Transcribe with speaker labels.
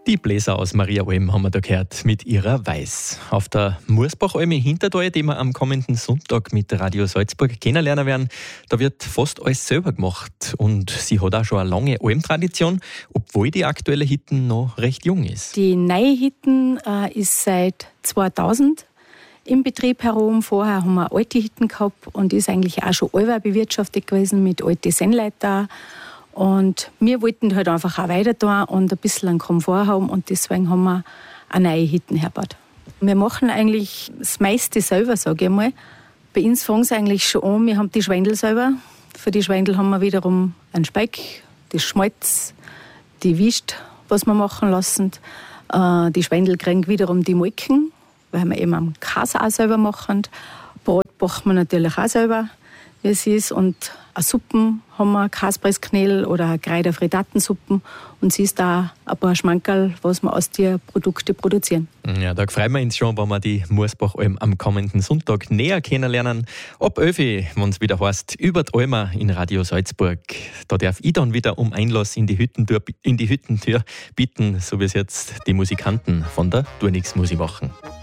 Speaker 1: Die Bläser aus Mariaalm haben wir da gehört mit ihrer Weiß. Auf der Mursbachalm in Hintertal, die wir am kommenden Sonntag mit Radio Salzburg kennenlernen werden, da wird fast alles selber gemacht. Und sie hat auch schon eine lange Almtradition, obwohl die aktuelle Hitten noch recht jung ist.
Speaker 2: Die neue Hitten ist seit 2000 im Betrieb herum. Vorher haben wir alte Hitten gehabt und ist eigentlich auch schon allweil bewirtschaftet gewesen mit alten Sennleiter. Und wir wollten halt einfach auch weiter tun und ein bisschen einen Komfort haben und deswegen haben wir eine neue Hitten hergebaut. Wir machen eigentlich das meiste selber, sage ich mal. Bei uns fängt es eigentlich schon an, wir haben die Schwendel selber. Für die Schwendel haben wir wiederum einen Speck, das Schmalz, die Wist, was wir machen lassen. Die Schwendel kriegen wiederum die Molken, weil wir eben am Käse auch selber machen. Brot backen wir natürlich auch selber, wie es ist. Und eine Suppen haben wir, Kaspressknädel oder Kräuter-Frittatensuppen. Und sie ist da ein paar Schmankerl, was wir aus den Produkten produzieren.
Speaker 1: Ja, da freuen wir uns schon, wenn wir die Mursbachalm am kommenden Sonntag näher kennenlernen. Ab 11 Uhr, wenn es wieder heißt, über die Alma in Radio Salzburg. Da darf ich dann wieder um Einlass in die Hüttentür bitten, so wie es jetzt die Musikanten von der Turnix Musik machen.